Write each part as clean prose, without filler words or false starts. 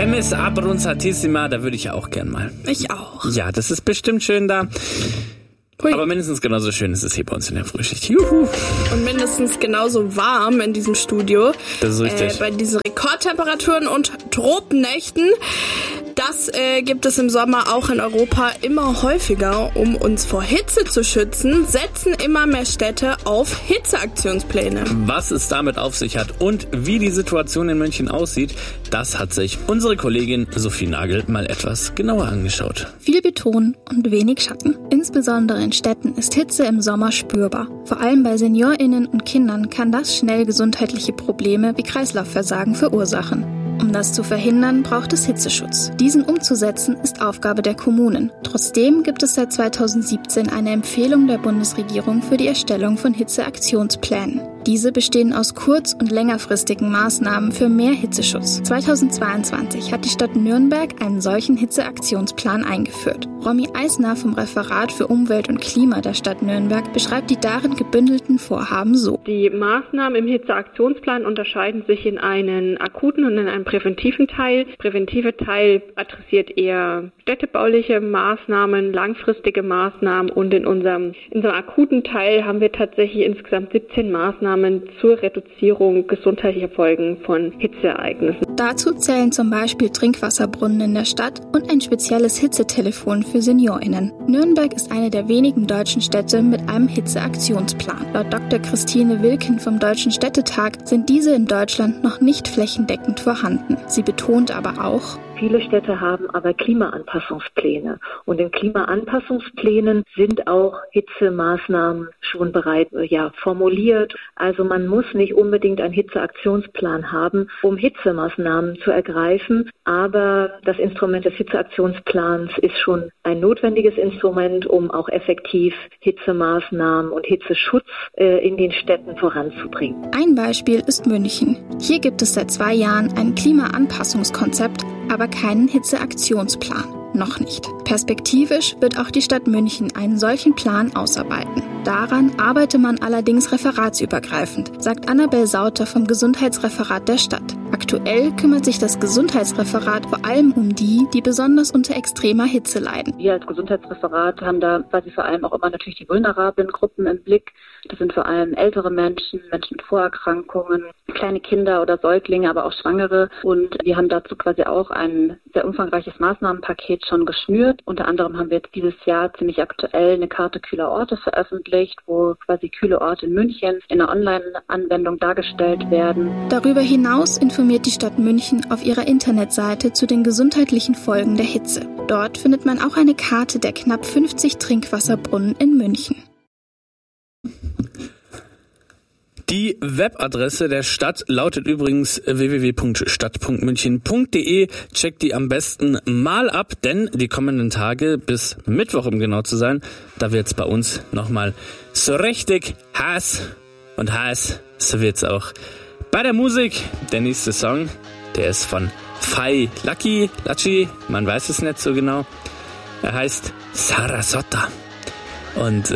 Chemis Abronzatissima, da würde ich ja auch gern mal. Ich auch. Ja, das ist bestimmt schön da. Hui. Aber mindestens genauso schön ist es hier bei uns in der Frühschicht. Juhu. Und mindestens genauso warm in diesem Studio. Das ist richtig. Bei diesen Rekordtemperaturen und Tropennächten. Das gibt es im Sommer auch in Europa immer häufiger. Um uns vor Hitze zu schützen, setzen immer mehr Städte auf Hitzeaktionspläne. Was es damit auf sich hat und wie die Situation in München aussieht, das hat sich unsere Kollegin Sophie Nagel mal etwas genauer angeschaut. Viel Beton und wenig Schatten. Insbesondere in Städten ist Hitze im Sommer spürbar. Vor allem bei SeniorInnen und Kindern kann das schnell gesundheitliche Probleme wie Kreislaufversagen verursachen. Um das zu verhindern, braucht es Hitzeschutz. Diesen umzusetzen ist Aufgabe der Kommunen. Trotzdem gibt es seit 2017 eine Empfehlung der Bundesregierung für die Erstellung von Hitzeaktionsplänen. Diese bestehen aus kurz- und längerfristigen Maßnahmen für mehr Hitzeschutz. 2022 hat die Stadt Nürnberg einen solchen Hitzeaktionsplan eingeführt. Romy Eisner vom Referat für Umwelt und Klima der Stadt Nürnberg beschreibt die darin gebündelten Vorhaben so. Die Maßnahmen im Hitzeaktionsplan unterscheiden sich in einen akuten und in einen präventiven Teil. Der präventive Teil adressiert eher städtebauliche Maßnahmen, langfristige Maßnahmen und in unserem akuten Teil haben wir tatsächlich insgesamt 17 Maßnahmen zur Reduzierung gesundheitlicher Folgen von Hitzeereignissen. Dazu zählen zum Beispiel Trinkwasserbrunnen in der Stadt und ein spezielles Hitzetelefon für SeniorInnen. Nürnberg ist eine der wenigen deutschen Städte mit einem Hitzeaktionsplan. Laut Dr. Christine Wilken vom Deutschen Städtetag sind diese in Deutschland noch nicht flächendeckend vorhanden. Sie betont aber auch, viele Städte haben aber Klimaanpassungspläne und in Klimaanpassungsplänen sind auch Hitzemaßnahmen schon bereits formuliert. Also man muss nicht unbedingt einen Hitzeaktionsplan haben, um Hitzemaßnahmen zu ergreifen, aber das Instrument des Hitzeaktionsplans ist schon ein notwendiges Instrument, um auch effektiv Hitzemaßnahmen und Hitzeschutz in den Städten voranzubringen. Ein Beispiel ist München. Hier gibt es seit 2 Jahren ein Klimaanpassungskonzept, aber keinen Hitzeaktionsplan. Noch nicht. Perspektivisch wird auch die Stadt München einen solchen Plan ausarbeiten. Daran arbeite man allerdings referatsübergreifend, sagt Annabel Sauter vom Gesundheitsreferat der Stadt. Aktuell kümmert sich das Gesundheitsreferat vor allem um die besonders unter extremer Hitze leiden. Wir als Gesundheitsreferat haben da quasi vor allem auch immer natürlich die vulnerablen Gruppen im Blick. Das sind vor allem ältere Menschen, Menschen mit Vorerkrankungen, kleine Kinder oder Säuglinge, aber auch Schwangere. Und wir haben dazu quasi auch ein sehr umfangreiches Maßnahmenpaket schon geschnürt. Unter anderem haben wir jetzt dieses Jahr ziemlich aktuell eine Karte kühler Orte veröffentlicht, wo quasi kühle Orte in München in einer Online-Anwendung dargestellt werden. Darüber hinaus informiert die Stadt München auf ihrer Internetseite zu den gesundheitlichen Folgen der Hitze. Dort findet man auch eine Karte der knapp 50 Trinkwasserbrunnen in München. Die Webadresse der Stadt lautet übrigens www.stadt.münchen.de. Checkt die am besten mal ab, denn die kommenden Tage bis Mittwoch, um genau zu sein, da wird's bei uns nochmal so richtig heiß. Und heiß, so wird's auch bei der Musik. Der nächste Song, der ist von Fai Lachi, man weiß es nicht so genau. Er heißt Sarasota. Und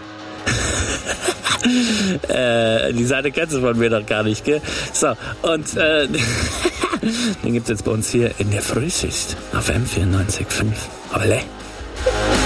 die Seite kennst du von mir noch gar nicht, gell? So, und den gibt's jetzt bei uns hier in der Frühschicht auf M94.5. Olé.